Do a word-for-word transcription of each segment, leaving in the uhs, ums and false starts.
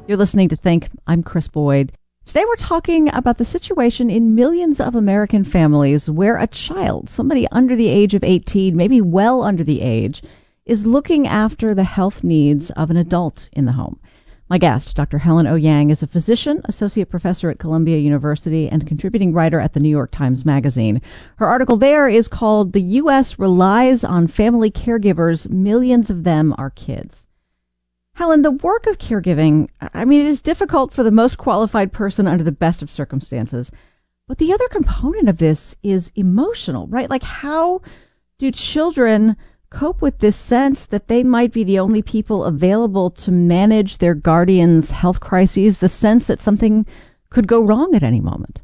You're listening to Think. I'm Chris Boyd. Today we're talking about the situation in millions of American families where a child, somebody under the age of eighteen, maybe well under the age, is looking after the health needs of an adult in the home. My guest, Doctor Helen Ouyang, is a physician, associate professor at Columbia University, and contributing writer at the New York Times Magazine. Her article there is called "The U S Relies on Family Caregivers. Millions of Them Are Kids." Helen, the work of caregiving, I mean, it is difficult for the most qualified person under the best of circumstances. But the other component of this is emotional, right? Like, how do children cope with this sense that they might be the only people available to manage their guardian's health crises, the sense that something could go wrong at any moment?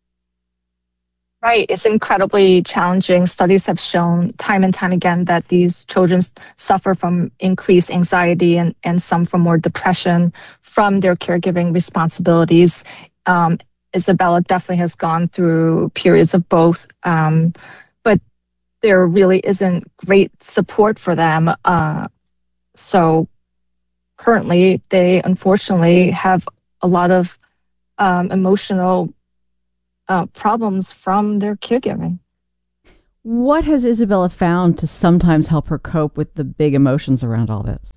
Right. It's incredibly challenging. Studies have shown time and time again that these children suffer from increased anxiety and, and some from more depression from their caregiving responsibilities. Um, Isabella definitely has gone through periods of both, um, but there really isn't great support for them. Uh, so currently, they unfortunately have a lot of um, emotional Uh, problems from their caregiving. What has Isabella found to sometimes help her cope with the big emotions around all this?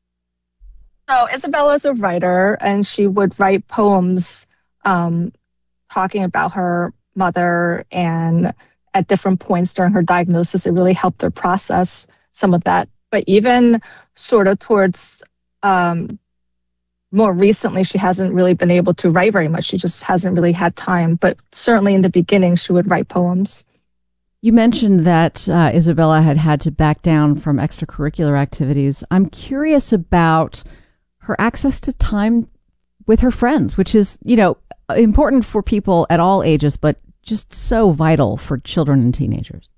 So Isabella is a writer, and she would write poems um, talking about her mother, and at different points during her diagnosis, it really helped her process some of that. But even sort of towards um, more recently, she hasn't really been able to write very much. She just hasn't really had time. But certainly in the beginning, she would write poems. You mentioned that uh, Isabella had had to back down from extracurricular activities. I'm curious about her access to time with her friends, which is, you know, important for people at all ages, but just so vital for children and teenagers.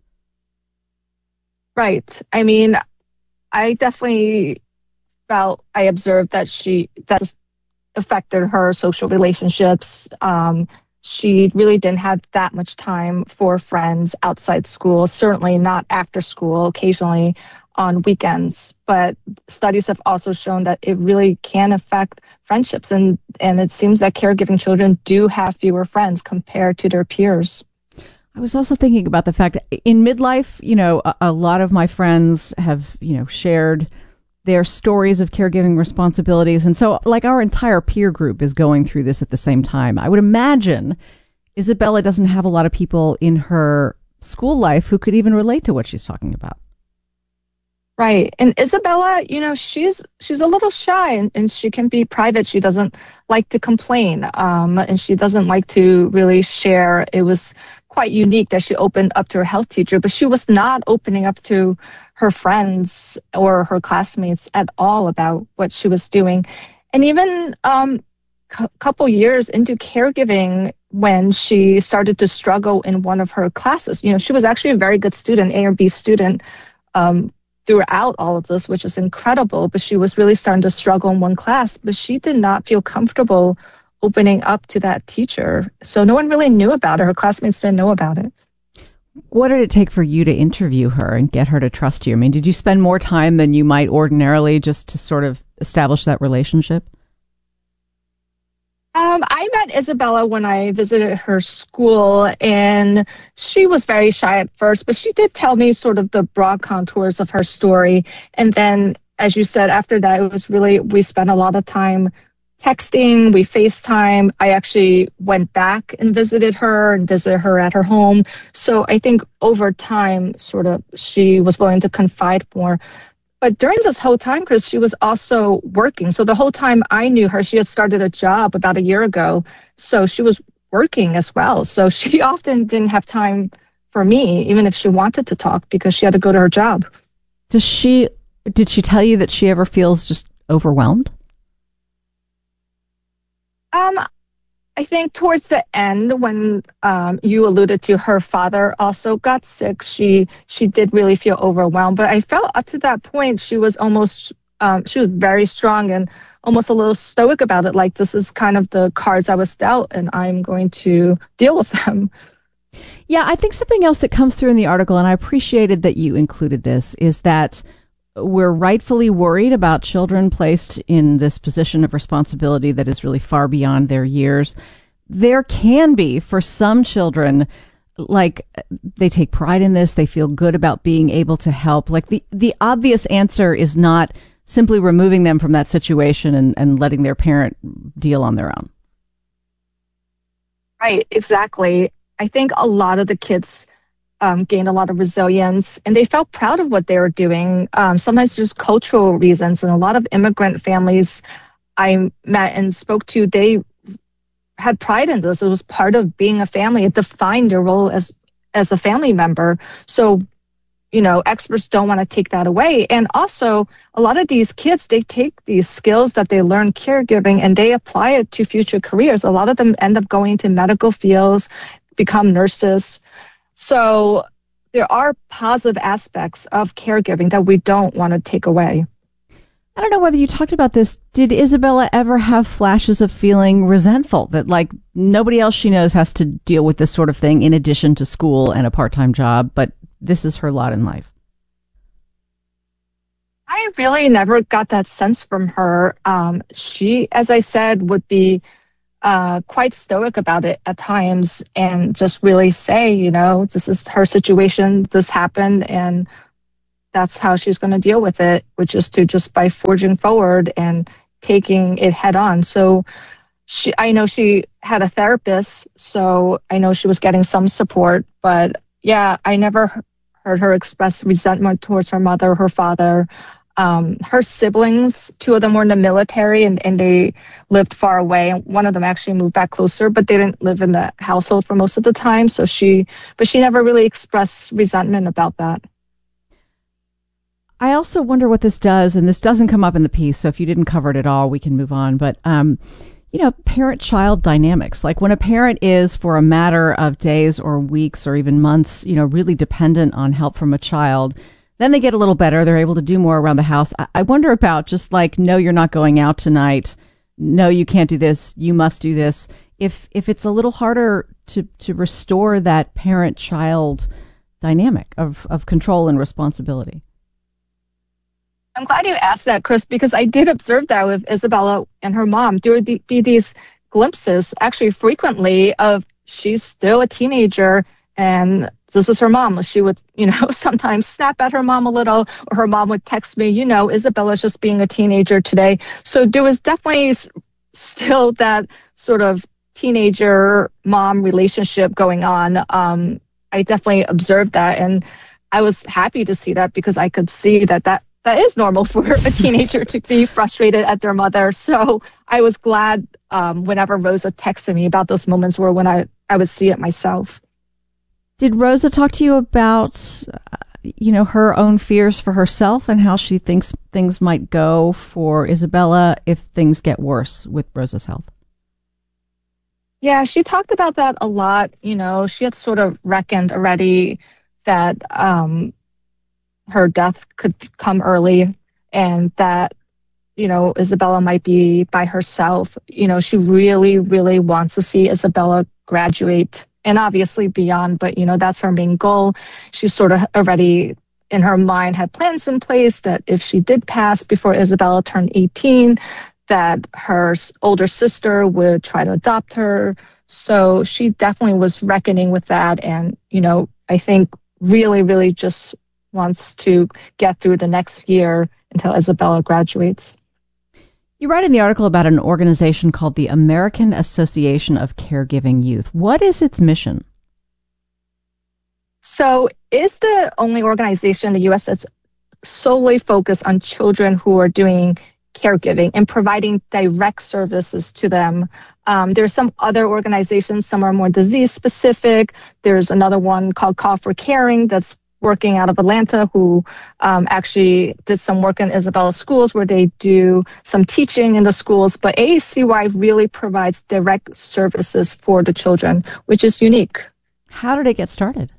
Right. I mean, I definitely felt, I observed that she, that affected her social relationships. Um, she really didn't have that much time for friends outside school, certainly not after school, occasionally on weekends. But studies have also shown that it really can affect friendships. And, and it seems that caregiving children do have fewer friends compared to their peers. I was also thinking about the fact in midlife, you know, a, a lot of my friends have, you know, shared their stories of caregiving responsibilities. And so, like, our entire peer group is going through this at the same time. I would imagine Isabella doesn't have a lot of people in her school life who could even relate to what she's talking about. Right. And Isabella, you know, she's she's a little shy, and, and she can be private. She doesn't like to complain, um, and she doesn't like to really share. It was quite unique that she opened up to her health teacher, but she was not opening up to her friends or her classmates at all about what she was doing. And even a um, c- couple years into caregiving, when she started to struggle in one of her classes, you know, she was actually a very good student, A or B student, um, throughout all of this, which is incredible, but she was really starting to struggle in one class, but she did not feel comfortable opening up to that teacher. So no one really knew about it. Her classmates didn't know about it. What did it take for you to interview her and get her to trust you? I mean, did you spend more time than you might ordinarily just to sort of establish that relationship? Um, I met Isabella when I visited her school, and she was very shy at first, but she did tell me sort of the broad contours of her story. And then, as you said, after that, it was really, we spent a lot of time texting, we FaceTime. I actually went back and visited her and visited her at her home. So I think over time, sort of, she was willing to confide more. But during this whole time, Chris, she was also working. So the whole time I knew her, she had started a job about a year ago. So she was working as well. So she often didn't have time for me, even if she wanted to talk, because she had to go to her job. Does she, did she tell you that she ever feels just overwhelmed? Um, I think towards the end, when um, you alluded to her father also got sick, she she did really feel overwhelmed. But I felt up to that point, she was almost, um, she was very strong and almost a little stoic about it. Like, this is kind of the cards I was dealt, and I'm going to deal with them. Yeah, I think something else that comes through in the article, and I appreciated that you included this, is that we're rightfully worried about children placed in this position of responsibility that is really far beyond their years. There can be, for some children, like they take pride in this, they feel good about being able to help. Like the, the obvious answer is not simply removing them from that situation and, and letting their parent deal on their own. Right, exactly. I think a lot of the kids um, gained a lot of resilience and they felt proud of what they were doing. Um, sometimes just cultural reasons, and a lot of immigrant families I met and spoke to, they had pride in this. It was part of being a family. It defined their role as as a family member. So, you know, experts don't want to take that away. And also, a lot of these kids, they take these skills that they learn caregiving and they apply it to future careers. A lot of them end up going to medical fields, become nurses. So there are positive aspects of caregiving that we don't want to take away. I don't know whether you talked about this. Did Isabella ever have flashes of feeling resentful that like nobody else she knows has to deal with this sort of thing in addition to school and a part-time job, but this is her lot in life? I really never got that sense from her. Um, she, as I said, would be uh, quite stoic about it at times and just really say, you know, this is her situation, this happened, and that's how she's going to deal with it, which is to just by forging forward and taking it head on. So she, I know she had a therapist, so I know she was getting some support, but yeah, I never heard her express resentment towards her mother, her father. Um, her siblings, two of them were in the military and, and they lived far away. One of them actually moved back closer, but they didn't live in the household for most of the time. So she, but she never really expressed resentment about that. I also wonder what this does, and this doesn't come up in the piece, so if you didn't cover it at all, we can move on. But, um, you know, parent-child dynamics, like when a parent is, for a matter of days or weeks or even months, you know, really dependent on help from a child, then they get a little better. They're able to do more around the house. I, I wonder about just like, no, you're not going out tonight. No, you can't do this. You must do this. If if it's a little harder to, to restore that parent-child dynamic of, of control and responsibility. I'm glad you asked that, Chris, because I did observe that with Isabella and her mom. There would be these glimpses, actually frequently, of she's still a teenager and this is her mom. She would, you know, sometimes snap at her mom a little, or her mom would text me, you know, Isabella's just being a teenager today. So there was definitely still that sort of teenager-mom relationship going on. Um, I definitely observed that, and I was happy to see that because I could see that that that is normal for a teenager to be frustrated at their mother. So I was glad um, whenever Rosa texted me about those moments where when I, I would see it myself. Did Rosa talk to you about, uh, you know, her own fears for herself and how she thinks things might go for Isabella if things get worse with Rosa's health? Yeah, she talked about that a lot. You know, she had sort of reckoned already that um, her death could come early and that, you know, Isabella might be by herself. You know, she really, really wants to see Isabella graduate and obviously beyond, but, you know, that's her main goal. She sort of already in her mind had plans in place that if she did pass before Isabella turned eighteen, that her older sister would try to adopt her. So she definitely was reckoning with that. And, you know, I think really, really just wants to get through the next year until Isabella graduates. You write in the article about an organization called the American Association of Caregiving Youth. What is its mission? So it's the only organization in the U S that's solely focused on children who are doing caregiving and providing direct services to them. Um, there's some other organizations, some are more disease specific. There's another one called Call for Caring that's working out of Atlanta, who um, actually did some work in Isabella's schools where they do some teaching in the schools. But A A C Y really provides direct services for the children, which is unique. How did it get started?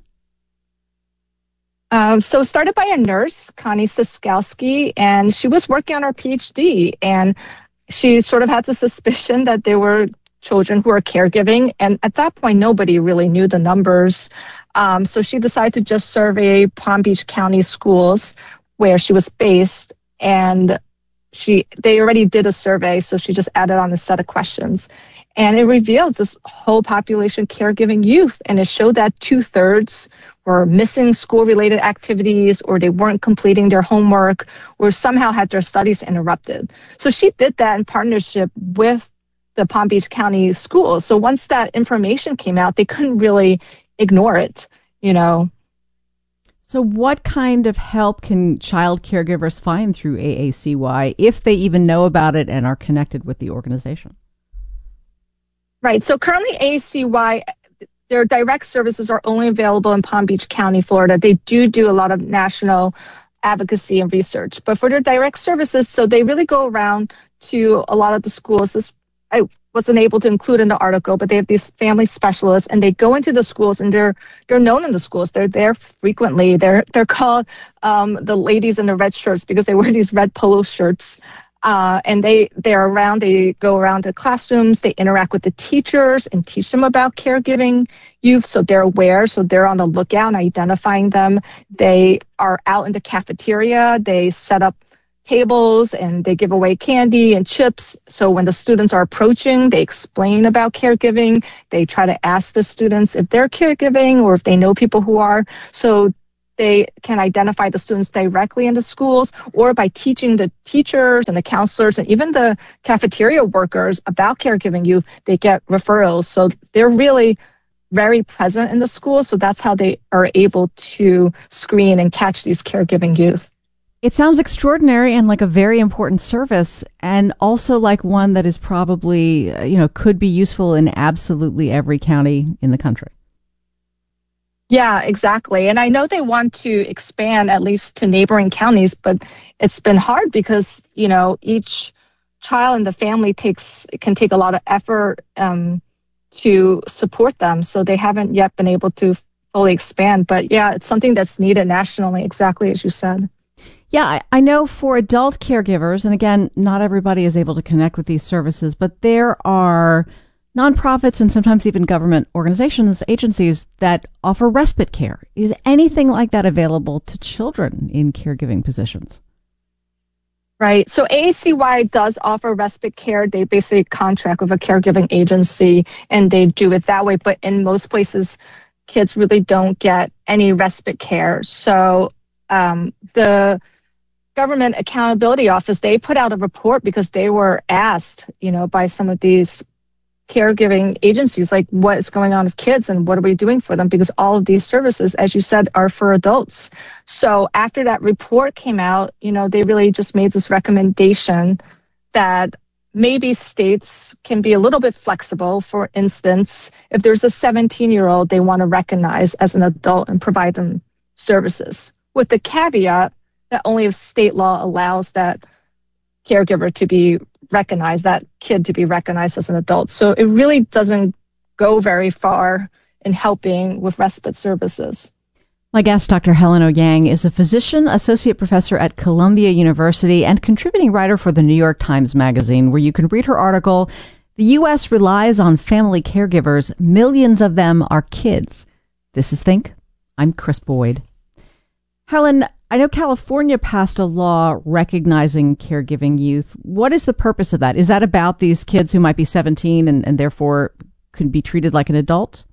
Um, so started by a nurse, Connie Siskowski, and she was working on her PhD. And she sort of had the suspicion that there were children who were caregiving. And at that point, nobody really knew the numbers. Um, so she decided to just survey Palm Beach County schools where she was based, and she they already did a survey, so she just added on a set of questions. And it revealed this whole population caregiving youth, and it showed that two-thirds were missing school-related activities, or they weren't completing their homework, or somehow had their studies interrupted. So she did that in partnership with the Palm Beach County schools. So once that information came out, they couldn't really ignore it, you know. So what kind of help can child caregivers find through A A C Y if they even know about it and are connected with the organization? Right. So currently A A C Y, their direct services are only available in Palm Beach County, Florida. They do do a lot of national advocacy and research. But for their direct services, so they really go around to a lot of the schools. This, I wasn't able to include in the article, but they have these family specialists, and they go into the schools, and they're they're known in the schools. They're there frequently. They're they're called um, the ladies in the red shirts because they wear these red polo shirts. Uh, and they, they're around, they go around to classrooms, they interact with the teachers and teach them about caregiving youth, so they're aware, so they're on the lookout and identifying them. They are out in the cafeteria, they set up tables and they give away candy and chips. So when the students are approaching, they explain about caregiving. They try to ask the students if they're caregiving or if they know people who are. So they can identify the students directly in the schools, or by teaching the teachers and the counselors and even the cafeteria workers about caregiving youth, they get referrals. So they're really very present in the schools. So that's how they are able to screen and catch these caregiving youth. It sounds extraordinary and like a very important service, and also like one that is probably, you know, could be useful in absolutely every county in the country. Yeah, exactly. And I know they want to expand at least to neighboring counties, but it's been hard because, you know, each child in the family takes can take a lot of effort um, to support them. So they haven't yet been able to fully expand. But yeah, it's something that's needed nationally, exactly as you said. Yeah, I, I know for adult caregivers, and again, not everybody is able to connect with these services, but there are nonprofits and sometimes even government organizations, agencies that offer respite care. Is anything like that available to children in caregiving positions? Right. So A A C Y does offer respite care. They basically contract with a caregiving agency and they do it that way. But in most places, kids really don't get any respite care. So um, the Government Accountability Office, they put out a report because they were asked, you know, by some of these caregiving agencies, like what is going on with kids and what are we doing for them? Because all of these services, as you said, are for adults. So after that report came out, you know, they really just made this recommendation that maybe states can be a little bit flexible. For instance, if there's a seventeen-year-old they want to recognize as an adult and provide them services, with the caveat that only if state law allows that caregiver to be recognized, that kid to be recognized as an adult. So it really doesn't go very far in helping with respite services. My guest, Doctor Helen Ouyang, is a physician, associate professor at Columbia University, and contributing writer for the New York Times Magazine, where you can read her article, "The U S Relies on Family Caregivers. Millions of them are kids." This is Think. I'm Chris Boyd. Helen, I know California passed a law recognizing caregiving youth. What is the purpose of that? Is that about these kids who might be seventeen and, and therefore could be treated like an adult?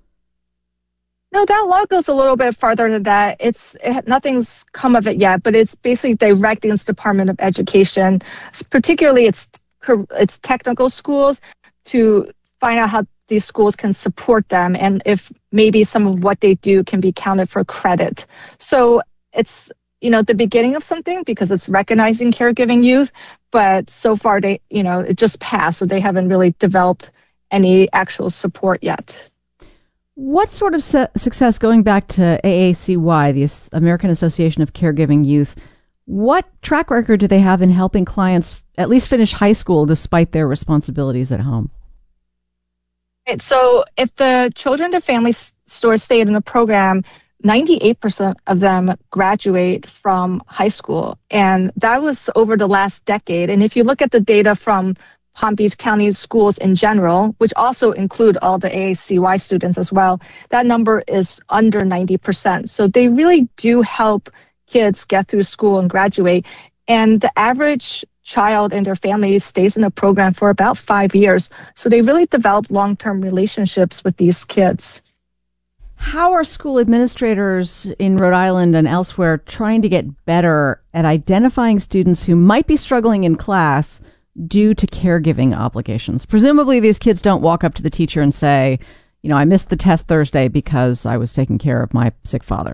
No, that law goes a little bit farther than that. It's it, nothing's come of it yet, but it's basically directing its Department of Education, particularly its its technical schools, to find out how these schools can support them and if maybe some of what they do can be counted for credit. So it's, you know, the beginning of something because it's recognizing caregiving youth, but so far they, you know, it just passed, so they haven't really developed any actual support yet. What sort of su- success, going back to A A C Y, the American Association of Caregiving Youth, what track record do they have in helping clients at least finish high school despite their responsibilities at home? Right, so if the children to family stores stayed in the program, ninety-eight percent of them graduate from high school. And that was over the last decade. And if you look at the data from Palm Beach County schools in general, which also include all the A A C Y students as well, that number is under ninety percent. So they really do help kids get through school and graduate. And the average child and their family stays in a program for about five years. So they really develop long-term relationships with these kids. How are school administrators in Rhode Island and elsewhere trying to get better at identifying students who might be struggling in class due to caregiving obligations? Presumably these kids don't walk up to the teacher and say, you know, I missed the test Thursday because I was taking care of my sick father.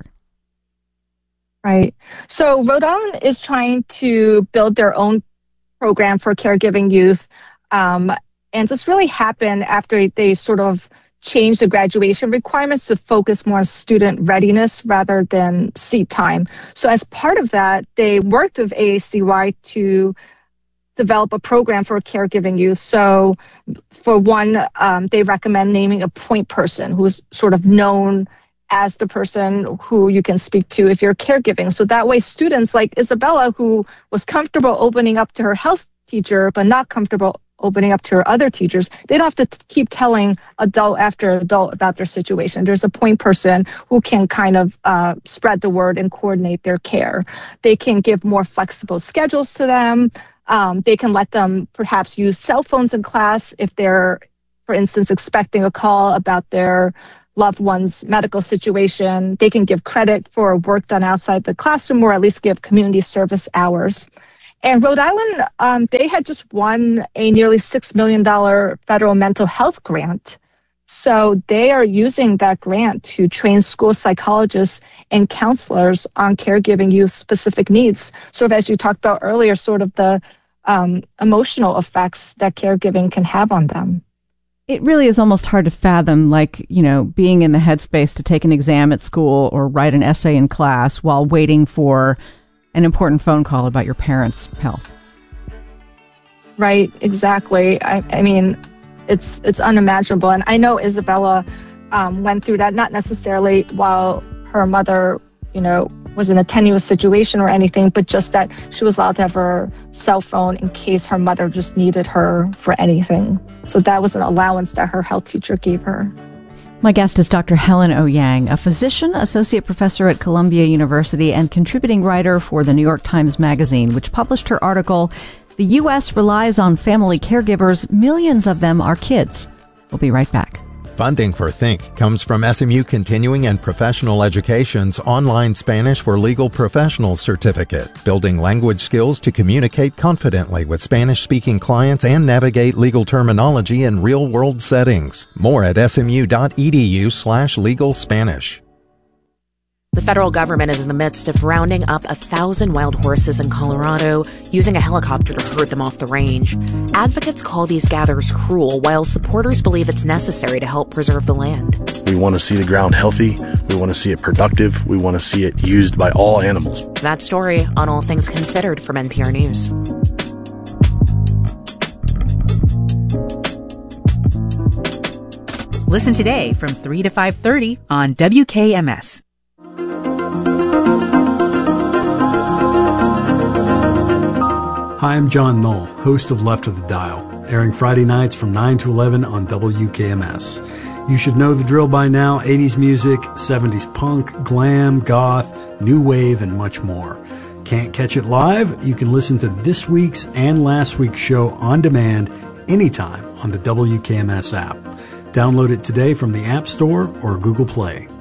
Right. So Rhode Island is trying to build their own program for caregiving youth. Um, and this really happened after they sort of changed the graduation requirements to focus more on student readiness rather than seat time. So as part of that, they worked with A A C Y to develop a program for caregiving youth. So for one, um, they recommend naming a point person who's sort of known as the person who you can speak to if you're caregiving. So that way students like Isabella, who was comfortable opening up to her health teacher, but not comfortable opening up to her other teachers, they don't have to t- keep telling adult after adult about their situation. There's a point person who can kind of uh, spread the word and coordinate their care. They can give more flexible schedules to them. Um, they can let them perhaps use cell phones in class if they're, for instance, expecting a call about their loved one's medical situation. They can give credit for work done outside the classroom or at least give community service hours. And Rhode Island, um, they had just won a nearly six million dollars federal mental health grant. So they are using that grant to train school psychologists and counselors on caregiving youth specific needs. Sort of as you talked about earlier, sort of the um, emotional effects that caregiving can have on them. It really is almost hard to fathom, like, you know, being in the headspace to take an exam at school or write an essay in class while waiting for an important phone call about your parents' health. Right, exactly. I, I mean, it's it's unimaginable. And I know Isabella um, went through that, not necessarily while her mother, you know, was in a tenuous situation or anything, but just that she was allowed to have her cell phone in case her mother just needed her for anything. So that was an allowance that her health teacher gave her. My guest is Doctor Helen O. Yang, a physician, associate professor at Columbia University, and contributing writer for the New York Times Magazine, which published her article, "The U S Relies on Family Caregivers. Millions of them are kids." We'll be right back. Funding for Think comes from S M U Continuing and Professional Education's online Spanish for Legal Professionals certificate, building language skills to communicate confidently with Spanish-speaking clients and navigate legal terminology in real-world settings. More at smu.edu slash legal Spanish. The federal government is in the midst of rounding up a thousand wild horses in Colorado, using a helicopter to herd them off the range. Advocates call these gatherers cruel, while supporters believe it's necessary to help preserve the land. We want to see the ground healthy. We want to see it productive. We want to see it used by all animals. That story on All Things Considered from N P R News. Listen today from three to five thirty on W K M S. Hi, I'm John Knoll, host of Left of the Dial, airing Friday nights from nine to eleven on W K M S. You should know the drill by now: eighties music, seventies punk, glam, goth, new wave, and much more. Can't catch it live? You can listen to this week's and last week's show on demand anytime on the W K M S app. Download it today from the App Store or Google Play.